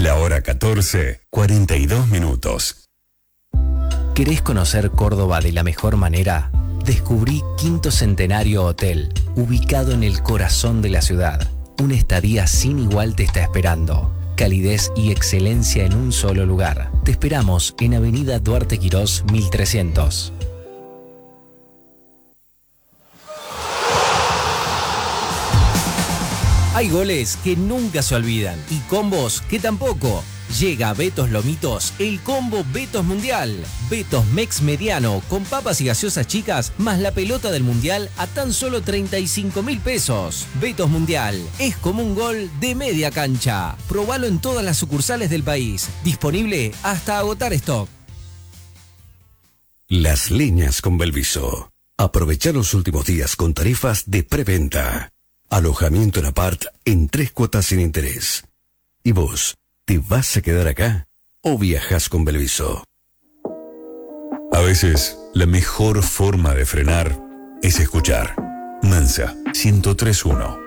La hora 14, 42 minutos. ¿Querés conocer Córdoba de la mejor manera? Descubrí Quinto Centenario Hotel, ubicado en el corazón de la ciudad. Una estadía sin igual te está esperando. Calidez y excelencia en un solo lugar. Te esperamos en Avenida Duarte Quirós 1300. Hay goles que nunca se olvidan y combos que tampoco. Llega a Betos Lomitos el combo Betos Mundial. Betos Mex Mediano con papas y gaseosas chicas más la pelota del Mundial a tan solo 35.000 pesos. Betos Mundial es como un gol de media cancha. Probalo en todas las sucursales del país. Disponible hasta agotar stock. Las Leñas con Belviso. Aprovecha los últimos días con tarifas de preventa. Alojamiento en apart en 3 cuotas sin interés. ¿Y vos, te vas a quedar acá o viajas con Belviso? A veces, la mejor forma de frenar es escuchar. Mansa 103.1.